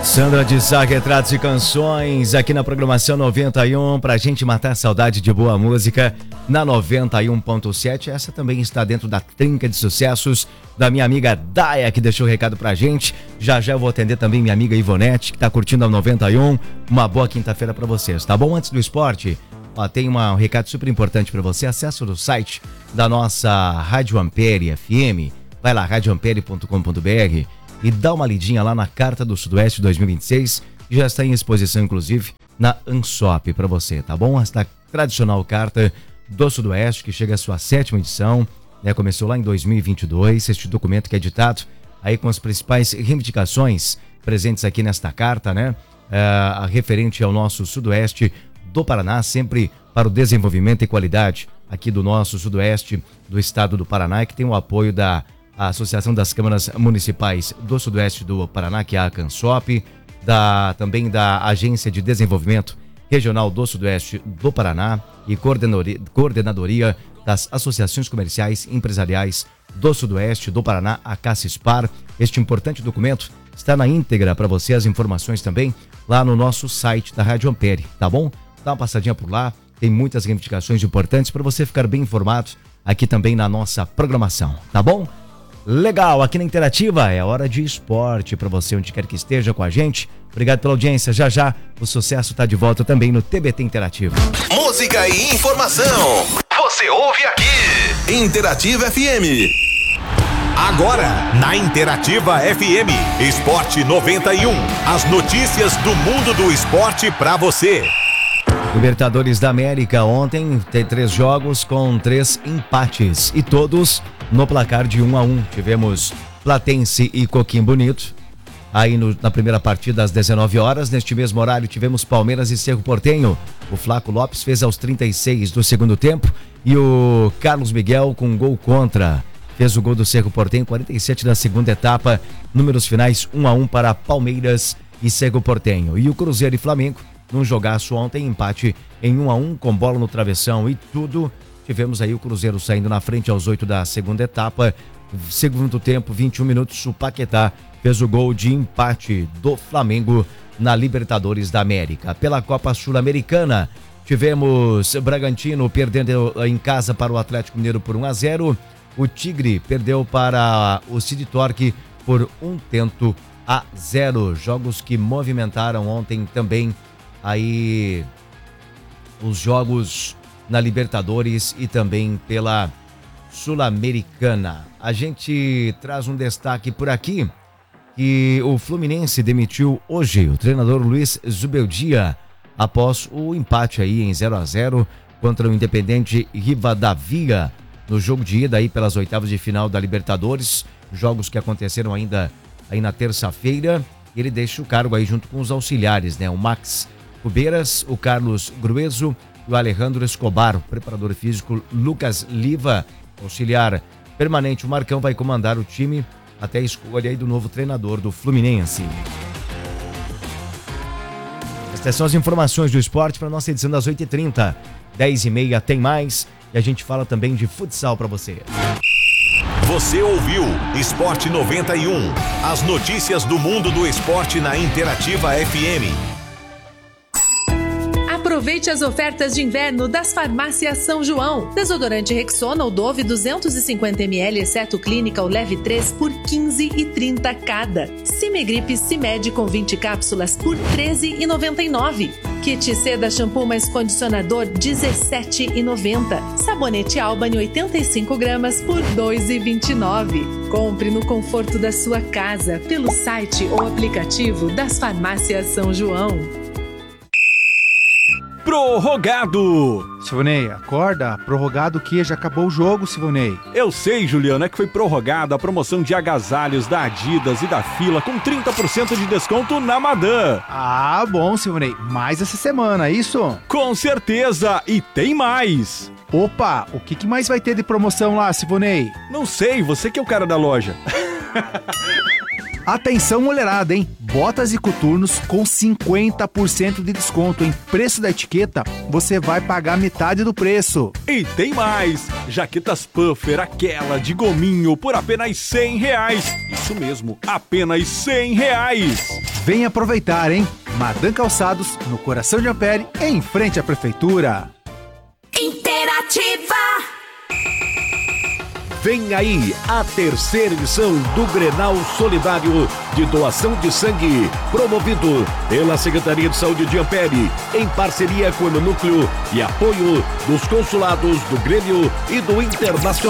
Sandra de Sá, retratos e canções aqui na programação 91 pra gente matar a saudade de boa música na 91.7. Essa também está dentro da trinca de sucessos da minha amiga Daya, que deixou o recado pra gente. Já eu vou atender também minha amiga Ivonete, que tá curtindo a 91. Uma boa quinta-feira pra vocês, tá bom? Antes do esporte, tem um recado super importante pra você. Acesse o site da nossa Rádio Ampere FM. Vai lá, radioampere.com.br e dá uma lidinha lá na Carta do Sudoeste 2026, que já está em exposição, inclusive, na ANSOP para você, tá bom? Esta tradicional Carta do Sudoeste, que chega à sua 7ª edição, né? Começou lá em 2022, este documento que é editado aí com as principais reivindicações presentes aqui nesta carta, né? Referente ao nosso Sudoeste do Paraná, sempre para o desenvolvimento e qualidade aqui do nosso Sudoeste do estado do Paraná, que tem o apoio da Associação das Câmaras Municipais do Sudoeste do Paraná, que é a ANSOP, também da Agência de Desenvolvimento Regional do Sudoeste do Paraná e Coordenadoria das Associações Comerciais e Empresariais do Sudoeste do Paraná, a CACESPAR. Este importante documento está na íntegra para você, as informações também lá no nosso site da Rádio Ampere, tá bom? Dá uma passadinha por lá, tem muitas reivindicações importantes para você ficar bem informado aqui também na nossa programação, tá bom? Legal, aqui na Interativa é hora de esporte para você onde quer que esteja com a gente. Obrigado pela audiência, já o sucesso tá de volta também no TBT Interativo. Música e informação, você ouve aqui, Interativa FM. Agora, na Interativa FM, Esporte 91, as notícias do mundo do esporte para você. Libertadores da América, ontem tem 3 jogos com 3 empates e todos no placar de 1-1. Tivemos Platense e Coquimbo Bonito. Aí na primeira partida às 19 horas, neste mesmo horário tivemos Palmeiras e Cerro Porteño. O Flaco Lopes fez aos 36 do segundo tempo e o Carlos Miguel com um gol contra. Fez o gol do Cerro Porteño, 47 da segunda etapa. Números finais 1-1 para Palmeiras e Cerro Porteño. E o Cruzeiro e Flamengo, num jogaço ontem, empate em 1-1 com bola no travessão e tudo. Tivemos aí o Cruzeiro saindo na frente aos 8 da segunda etapa. Segundo tempo, 21 minutos, o Paquetá fez o gol de empate do Flamengo na Libertadores da América. Pela Copa Sul-Americana, tivemos Bragantino perdendo em casa para o Atlético Mineiro por 1-0. O Tigre perdeu para o City Torque por 1-0. Jogos que movimentaram ontem também aí os jogos na Libertadores e também pela Sul-Americana. A gente traz um destaque por aqui que o Fluminense demitiu hoje o treinador Luiz Zubeldia após o empate aí em 0-0 contra o Independente Rivadavia no jogo de ida aí pelas oitavas de final da Libertadores, jogos que aconteceram ainda aí na terça-feira. Ele deixa o cargo aí junto com os auxiliares, né? O Max Cubeiras, o Carlos Grueso e o Alejandro Escobar. O preparador físico Lucas Liva, auxiliar permanente, o Marcão vai comandar o time até a escolha aí do novo treinador do Fluminense. Estas são as informações do esporte para a nossa edição das 8h30. 10h30 tem mais e a gente fala também de futsal para você. Você ouviu Esporte 91, as notícias do mundo do esporte na Interativa FM. Aproveite as ofertas de inverno das Farmácias São João. Desodorante Rexona ou Dove 250ml, exceto Clínica ou Leve 3 por R$ 15,30 cada. Cimegripe Cimed com 20 cápsulas por R$ 13,99. Kit Seda Shampoo mais Condicionador R$ 17,90. Sabonete Albany 85 gramas por R$ 2,29. Compre no conforto da sua casa pelo site ou aplicativo das Farmácias São João. Prorrogado! Silvonei, acorda. Prorrogado o quê? Já acabou o jogo, Silvonei. Eu sei, Juliano, é que foi prorrogada a promoção de agasalhos da Adidas e da Fila com 30% de desconto na Madam. Ah, bom, Silvonei. Mais essa semana, é isso? Com certeza! E tem mais! Opa, o que mais vai ter de promoção lá, Silvonei? Não sei, você que é o cara da loja. Atenção, mulherada, hein? Botas e coturnos com 50% de desconto, em preço da etiqueta, você vai pagar metade do preço. E tem mais! Jaquetas puffer, aquela de gominho, por apenas R$100. Isso mesmo, apenas R$100. vem aproveitar, hein? Madan Calçados, no coração de Ampere, em frente à prefeitura. Interativa. Vem aí a terceira edição do Grenal Solidário de Doação de Sangue, promovido pela Secretaria de Saúde de Ampere, em parceria com o Núcleo e apoio dos consulados do Grêmio e do Internacional.